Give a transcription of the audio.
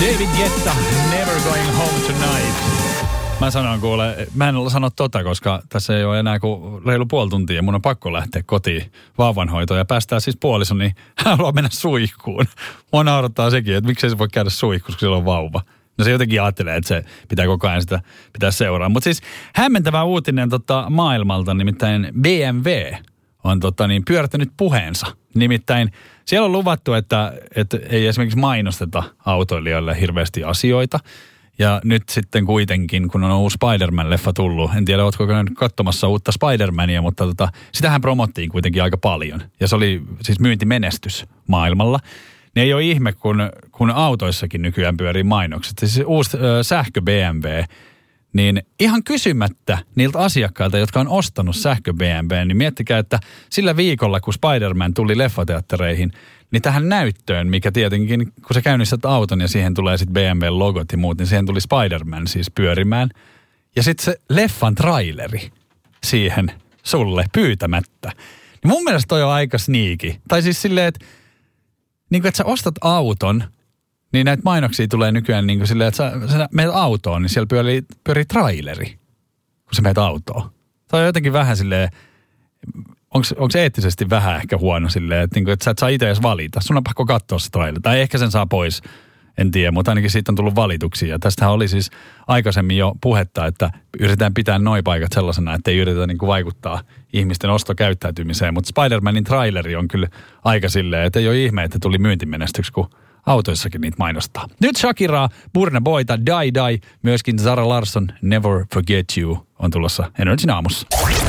David Guetta, Never Going Home Tonight. Mä sanon kuule, mä en sano koska tässä ei ole enää kuin reilu puoli tuntia ja mun on pakko lähteä kotiin vauvanhoitoon ja päästään siis puolison, niin hän haluaa mennä suihkuun. Mua naurattaa sekin, että miksei se voi käydä suihkussa, kun sillä on vauva. No se jotenkin ajattelee, että se pitää koko ajan sitä pitää seuraa. Mutta siis hämmentävä uutinen maailmalta, nimittäin BMW on pyörättänyt puheensa. Nimittäin siellä on luvattu, että ei esimerkiksi mainosteta autoilijoille hirveästi asioita. Ja nyt sitten kuitenkin, kun on uusi Spider-Man-leffa tullut, en tiedä, ootko nyt katsomassa uutta Spider-Mania, mutta sitähän promottiin kuitenkin aika paljon. Ja se oli siis myyntimenestys maailmalla. Niin ei ole ihme, kun autoissakin nykyään pyörii mainokset. Siis uusi sähkö BMW, niin ihan kysymättä niiltä asiakkailta, jotka on ostanut sähkö BMW, niin miettikää, että sillä viikolla, kun Spider-Man tuli leffateattereihin, niin tähän näyttöön, mikä tietenkin, kun sä käynnistät auton ja siihen tulee sitten BMW-logot ja muut, niin siihen tuli Spider-Man siis pyörimään. Ja sitten se leffan traileri siihen sulle pyytämättä. Niin mun mielestä toi on aika sneaky. Tai siis silleen, että niin että sä ostat auton, niin näitä mainoksia tulee nykyään niin kuin silleen, että sä menet autoon, niin siellä pyörii traileri, kun sä menet autoon. Tai on jotenkin vähän silleen, onko se eettisesti vähän ehkä huono silleen, että sä et saa itse edes valita. Sun on pakko katsoa se traileri. Tai ehkä sen saa pois, en tiedä, mutta ainakin siitä on tullut valituksia. Ja tästähän oli siis aikaisemmin jo puhetta, että yritetään pitää noi paikat sellaisena, että ei yritetä niin kuin vaikuttaa ihmisten ostokäyttäytymiseen. Mutta Spider-Manin traileri on kyllä aika silleen, että ei ole ihme, että tuli myyntimenestyksi, kun autoissakin niitä mainostaa. Nyt Shakiraa, Burna Boyta, Die Die, myöskin Zara Larsson, Never Forget You on tulossa Energin aamussa.